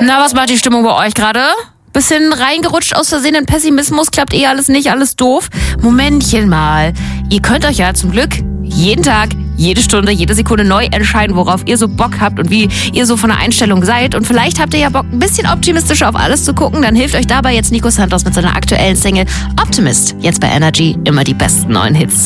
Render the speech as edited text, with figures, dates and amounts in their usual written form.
Na, was macht die Stimmung bei euch gerade? Bisschen reingerutscht aus Versehen in Pessimismus, klappt alles nicht, alles doof? Momentchen mal. Ihr könnt euch ja zum Glück jeden Tag, jede Stunde, jede Sekunde neu entscheiden, worauf ihr so Bock habt und wie ihr so von der Einstellung seid. Und vielleicht habt ihr ja Bock, ein bisschen optimistischer auf alles zu gucken. Dann hilft euch dabei jetzt Nico Santos mit seiner aktuellen Single Optimist. Jetzt bei Energy immer die besten neuen Hits.